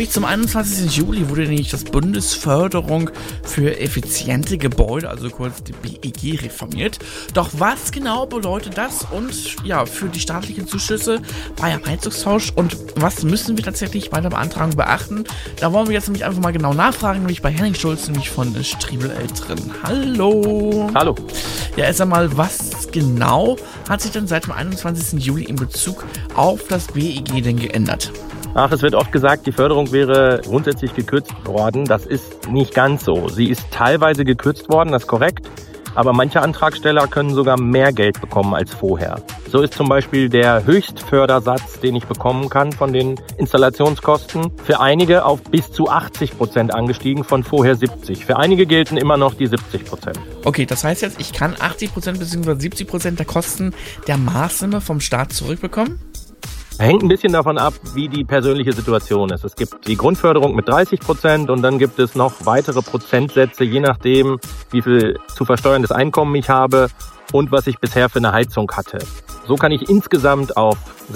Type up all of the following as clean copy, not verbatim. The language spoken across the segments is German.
Richtig, zum 21. Juli wurde nämlich das Bundesförderung für effiziente Gebäude, also kurz die BEG, reformiert. Doch was genau bedeutet das und ja, für die staatlichen Zuschüsse bei Heizungstausch und was müssen wir tatsächlich bei der Beantragung beachten? Da wollen wir jetzt nämlich einfach mal genau nachfragen, nämlich bei Henning Schulz, nämlich von Striebel Eltern. Hallo. Hallo. Ja, erst einmal, was genau hat sich denn seit dem 21. Juli in Bezug auf das BEG denn geändert? Ach, es wird oft gesagt, die Förderung wäre grundsätzlich gekürzt worden. Das ist nicht ganz so. Sie ist teilweise gekürzt worden, das ist korrekt. Aber manche Antragsteller können sogar mehr Geld bekommen als vorher. So ist zum Beispiel der Höchstfördersatz, den ich bekommen kann von den Installationskosten, für einige auf bis zu 80% angestiegen, von vorher 70%. Für einige gelten immer noch die 70%. Okay, das heißt jetzt, ich kann 80% bzw. 70% der Kosten der Maßnahme vom Staat zurückbekommen? Hängt ein bisschen davon ab, wie die persönliche Situation ist. Es gibt die Grundförderung mit 30% und dann gibt es noch weitere Prozentsätze, je nachdem, wie viel zu versteuerndes Einkommen ich habe und was ich bisher für eine Heizung hatte. So kann ich insgesamt auf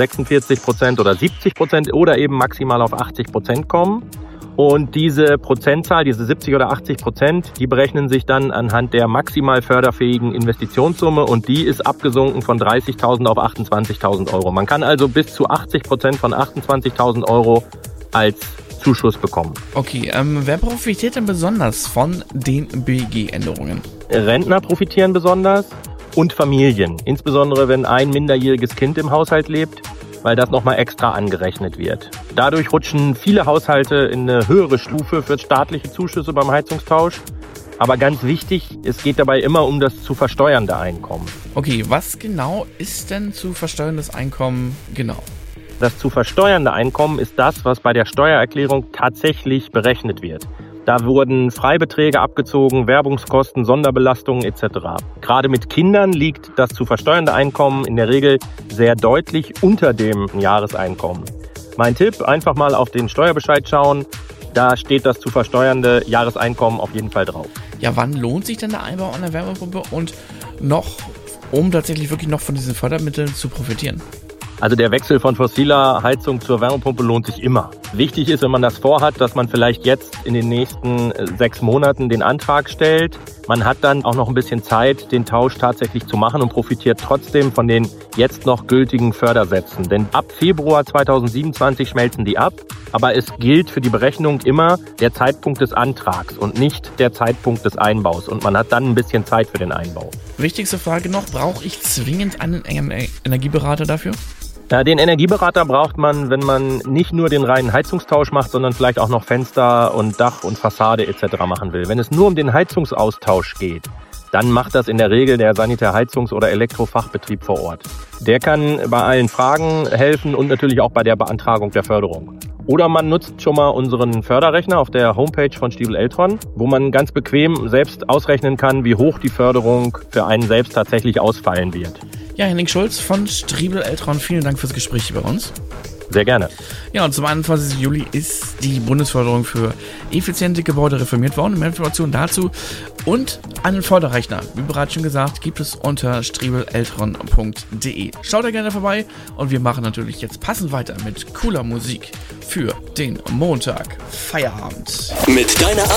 46% oder 70% oder eben maximal auf 80% kommen. Und diese Prozentzahl, diese 70 oder 80%, die berechnen sich dann anhand der maximal förderfähigen Investitionssumme und die ist abgesunken von 30.000 auf 28.000 Euro. Man kann also bis zu 80% von 28.000 Euro als Zuschuss bekommen. Okay, wer profitiert denn besonders von den BEG-Änderungen? Rentner profitieren besonders und Familien, insbesondere wenn ein minderjähriges Kind im Haushalt lebt, weil das nochmal extra angerechnet wird. Dadurch rutschen viele Haushalte in eine höhere Stufe für staatliche Zuschüsse beim Heizungstausch. Aber ganz wichtig, es geht dabei immer um das zu versteuernde Einkommen. Okay, was genau ist denn zu versteuerndes Einkommen genau? Das zu versteuernde Einkommen ist das, was bei der Steuererklärung tatsächlich berechnet wird. Da wurden Freibeträge abgezogen, Werbungskosten, Sonderbelastungen etc. Gerade mit Kindern liegt das zu versteuernde Einkommen in der Regel sehr deutlich unter dem Jahreseinkommen. Mein Tipp, einfach mal auf den Steuerbescheid schauen, da steht das zu versteuernde Jahreseinkommen auf jeden Fall drauf. Ja, wann lohnt sich denn der Einbau einer Wärmepumpe und noch, um tatsächlich wirklich noch von diesen Fördermitteln zu profitieren? Also der Wechsel von fossiler Heizung zur Wärmepumpe lohnt sich immer. Wichtig ist, wenn man das vorhat, dass man vielleicht jetzt in den nächsten 6 Monaten den Antrag stellt. Man hat dann auch noch ein bisschen Zeit, den Tausch tatsächlich zu machen und profitiert trotzdem von den jetzt noch gültigen Fördersätzen. Denn ab Februar 2027 schmelzen die ab. Aber es gilt für die Berechnung immer der Zeitpunkt des Antrags und nicht der Zeitpunkt des Einbaus. Und man hat dann ein bisschen Zeit für den Einbau. Wichtigste Frage noch, brauche ich zwingend einen Energieberater dafür? Ja, den Energieberater braucht man, wenn man nicht nur den reinen Heizungstausch macht, sondern vielleicht auch noch Fenster und Dach und Fassade etc. machen will. Wenn es nur um den Heizungsaustausch geht, dann macht das in der Regel der Sanitär-Heizungs- oder Elektrofachbetrieb vor Ort. Der kann bei allen Fragen helfen und natürlich auch bei der Beantragung der Förderung. Oder man nutzt schon mal unseren Förderrechner auf der Homepage von Striebel Eltron, wo man ganz bequem selbst ausrechnen kann, wie hoch die Förderung für einen selbst tatsächlich ausfallen wird. Ja, Henning Schulz von Striebel Eltron, vielen Dank fürs Gespräch hier bei uns. Sehr gerne. Ja, und zum 21. Juli ist die Bundesförderung für effiziente Gebäude reformiert worden. Mehr Informationen dazu und einen Förderrechner, wie bereits schon gesagt, gibt es unter striebeleltron.de. Schaut da gerne vorbei und wir machen natürlich jetzt passend weiter mit cooler Musik für den Montag Feierabend. Mit deiner